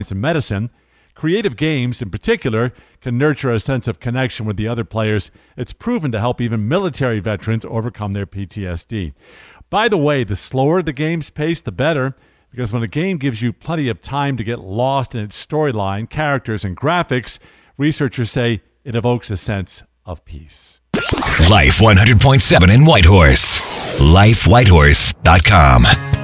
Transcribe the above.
in medicine. Creative games, in particular, can nurture a sense of connection with the other players. It's proven to help even military veterans overcome their PTSD. By the way, the slower the game's pace, the better, because when a game gives you plenty of time to get lost in its storyline, characters, and graphics, researchers say it evokes a sense of peace. Life 100.7 in Whitehorse. LifeWhitehorse.com.